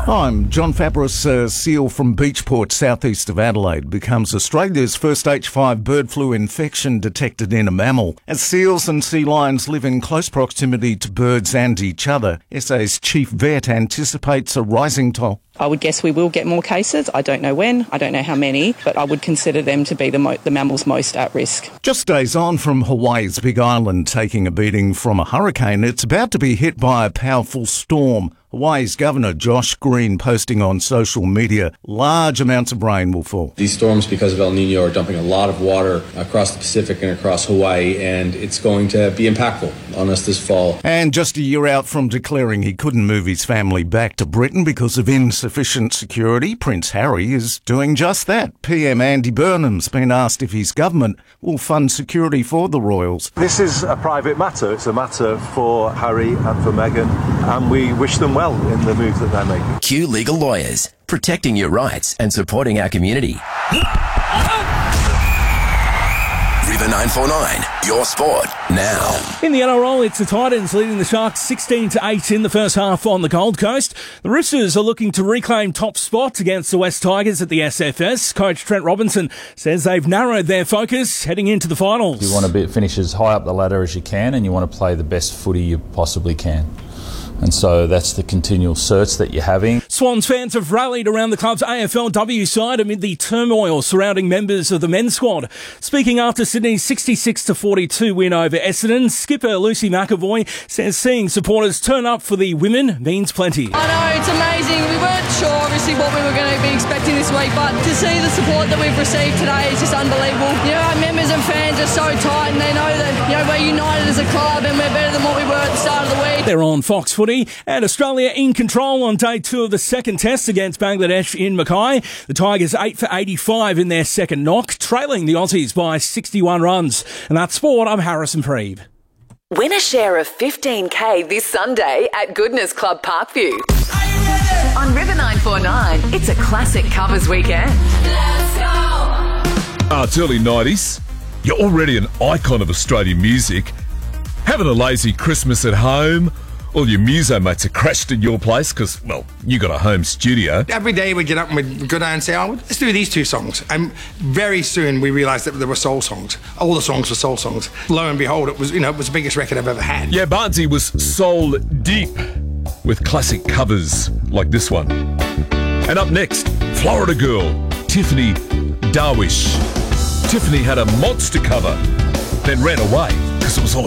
I'm John Fabris. A seal from Beachport, southeast of Adelaide, becomes Australia's first H5 bird flu infection detected in a mammal. As seals and sea lions live in close proximity to birds and each other, SA's chief vet anticipates a rising toll. I would guess we will get more cases. I don't know when, I don't know how many, but I would consider them to be the mammals most at risk. Just days on from Hawaii's Big Island taking a beating from a hurricane, it's about to be hit by a powerful storm. Hawaii's Governor Josh Green posting on social media, large amounts of rain will fall. These storms, because of El Nino, are dumping a lot of water across the Pacific and across Hawaii, and it's going to be impactful on us this fall. And just a year out from declaring he couldn't move his family back to Britain because of insufficient security, Prince Harry is doing just that. PM Andy Burnham's been asked if his government will fund security for the royals. This is a private matter. It's a matter for Harry and for Meghan, and we wish them well in the move that they're making. Q Legal Lawyers, protecting your rights and supporting our community. River 949, your sport now. In the NRL, it's the Titans leading the Sharks 16-8 in the first half on the Gold Coast. The Roosters are looking to reclaim top spot against the West Tigers at the SFS. Coach Trent Robinson says they've narrowed their focus heading into the finals. You want to finish as high up the ladder as you can, and you want to play the best footy you possibly can. And so that's the continual search that you're having. Swans fans have rallied around the club's AFLW side amid the turmoil surrounding members of the men's squad. Speaking after Sydney's 66-42 win over Essendon, skipper Lucy McAvoy says seeing supporters turn up for the women means plenty. I know, it's amazing. We weren't sure, obviously, what we were going to be expecting this week, but to see the support that we've received today is just unbelievable. You know, our members and fans are so tight, and they know that, you know, we're united as a club and we're better than what we were at the start of the week. They're on Fox Footy. And Australia in control on day 2 of the second test against Bangladesh in Mackay. The Tigers 8 for 85 in their second knock, trailing the Aussies by 61 runs. And that's sport. I'm Harrison Preeb. Win a share of $15,000 this Sunday at Goodness Club Parkview. On River 949, it's a classic covers weekend. Let's go! It's early 90s. You're already an icon of Australian music. Having a lazy Christmas at home. All your muso mates are crashed at your place because, well, you got a home studio. Every day we'd get up and we'd go down and say, let's do these 2 songs. And very soon we realised that there were soul songs. All the songs were soul songs. Lo and behold, it was the biggest record I've ever had. Yeah, Barnsey was soul deep with classic covers like this one. And up next, Florida Girl, Tiffany Darwish. Tiffany had a monster cover, then ran away because it was all